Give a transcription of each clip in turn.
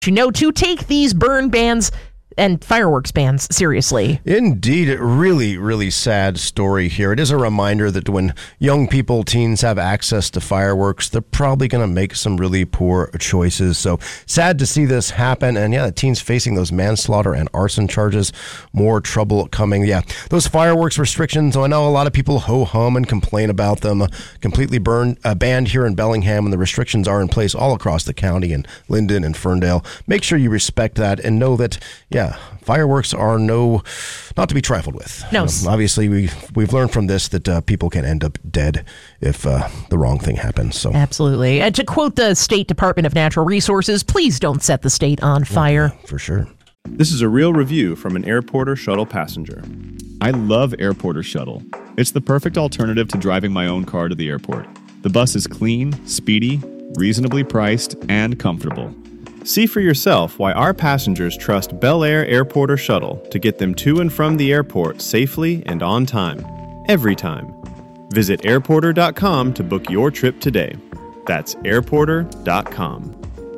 To take these burn bans and fireworks bans seriously. Indeed, a really, really sad story here. It is a reminder that when young people, teens have access to fireworks, they're probably going to make some really poor choices. So sad to see this happen. And yeah, the teens facing those manslaughter and arson charges, more trouble coming. Yeah, those fireworks restrictions, I know a lot of people ho-hum and complain about them. Completely banned here in Bellingham, and the restrictions are in place all across the county in Linden and Ferndale. Make sure you respect that and know that, fireworks are not to be trifled with. No. Obviously, we've learned from this that people can end up dead if the wrong thing happens. So absolutely. And to quote the State Department of Natural Resources, please don't set the state on fire. Yeah, for sure. This is a real review from an Airporter shuttle passenger. I love Airporter Shuttle. It's the perfect alternative to driving my own car to the airport. The bus is clean, speedy, reasonably priced, and comfortable. See for yourself why our passengers trust Bel Air Airporter Shuttle to get them to and from the airport safely and on time, every time. Visit airporter.com to book your trip today. That's airporter.com.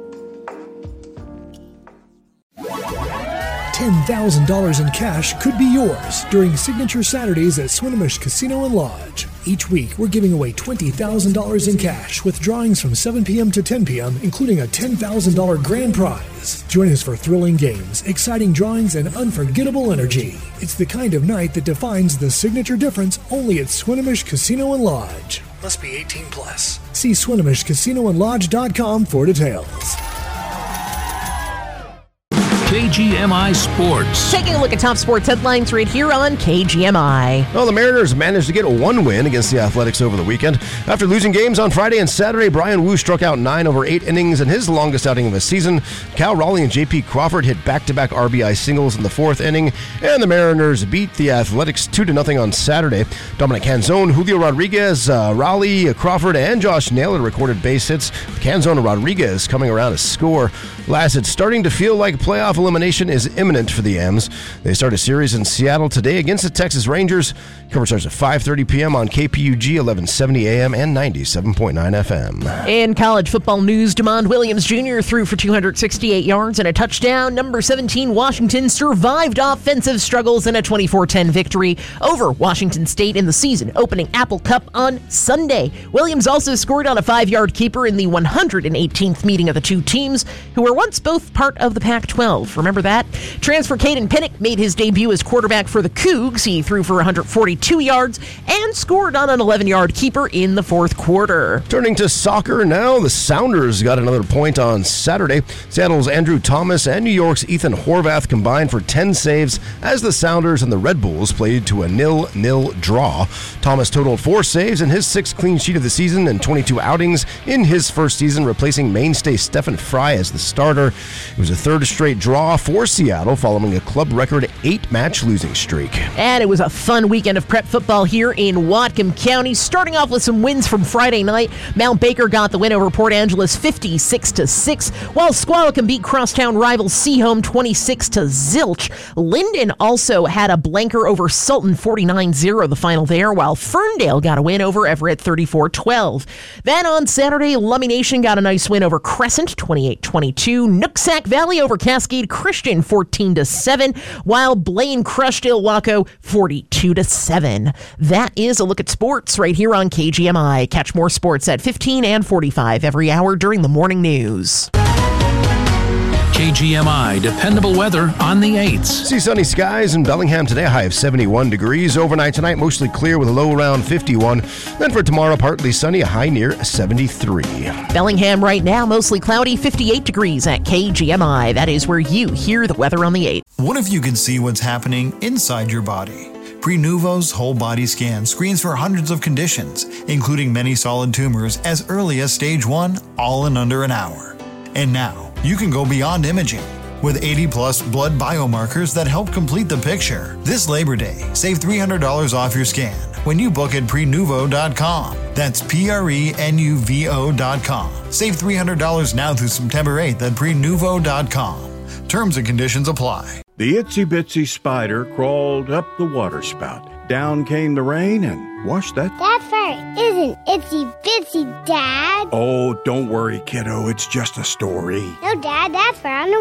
$10,000 in cash could be yours during Signature Saturdays at Swinomish Casino and Lodge. Each week, we're giving away $20,000 in cash with drawings from 7 p.m. to 10 p.m., including a $10,000 grand prize. Join us for thrilling games, exciting drawings, and unforgettable energy. It's the kind of night that defines the signature difference only at Swinomish Casino and Lodge. Must be 18 plus. See SwinomishCasinoandLodge.com for details. KGMI Sports. Taking a look at top sports headlines right here on KGMI. Well, the Mariners managed to get one win against the Athletics over the weekend. After losing games on Friday and Saturday, Brian Wu struck out 9 over 8 innings in his longest outing of the season. Cal Raleigh and J.P. Crawford hit back-to-back RBI singles in the 4th inning, and the Mariners beat the Athletics 2-0 on Saturday. Dominic Canzone, Julio Rodriguez, Raleigh, Crawford, and Josh Naylor recorded base hits. Canzone and Rodriguez coming around to score. Last, it's starting to feel like playoff elimination is imminent for the M's. They start a series in Seattle today against the Texas Rangers. Coverage starts at 5:30 p.m. on KPUG 1170 AM and 97.9 FM. In college football news, DeMond Williams Jr. threw for 268 yards and a touchdown. Number 17 Washington survived offensive struggles in a 24-10 victory over Washington State in the season-opening Apple Cup on Sunday. Williams also scored on a 5-yard keeper in the 118th meeting of the two teams, who were once both part of the Pac-12. Remember that? Transfer Caden Pinnock made his debut as quarterback for the Cougs. He threw for 142 yards and scored on an 11-yard keeper in the 4th quarter. Turning to soccer now, the Sounders got another point on Saturday. Seattle's Andrew Thomas and New York's Ethan Horvath combined for 10 saves as the Sounders and the Red Bulls played to a 0-0 draw. Thomas totaled 4 saves in his 6th clean sheet of the season and 22 outings in his first season, replacing mainstay Stephen Fry as the starter. It was a 3rd straight draw for Seattle following a club record 8-match losing streak. And it was a fun weekend of prep football here in Whatcom County, starting off with some wins from Friday night. Mount Baker got the win over Port Angeles 56-6, while Squalicum beat crosstown rival Seaholm 26-0. Linden also had a blanker over Sultan 49-0 the final there, while Ferndale got a win over Everett 34-12. Then on Saturday, Lummi Nation got a nice win over Crescent 28-22. Nooksack Valley over Cascade Christian 14-7, while Blaine crushed Ilwaco 42-7. That is a look at sports right here on KGMI. Catch more sports at 15 and 45 every hour during the morning news. KGMI dependable weather on the 8s. See sunny skies in Bellingham today, a high of 71 degrees. Overnight tonight, mostly clear with a low around 51. Then for tomorrow, partly sunny, a high near 73. Bellingham right now, mostly cloudy, 58 degrees at KGMI. That is where you hear the weather on the 8th. What if you could see what's happening inside your body? Prenuvo's whole body scan screens for hundreds of conditions, including many solid tumors as early as stage 1, all in under an hour. And now, you can go beyond imaging with 80-plus blood biomarkers that help complete the picture. This Labor Day, save $300 off your scan when you book at Prenuvo.com. That's Prenuvo.com. Save $300 now through September 8th at Prenuvo.com. Terms and conditions apply. The itsy-bitsy spider crawled up the waterspout. Down came the rain and washed that. That fairy isn't itsy-bitsy, Dad. Oh, don't worry, kiddo. It's just a story. No, Dad, that's fur on the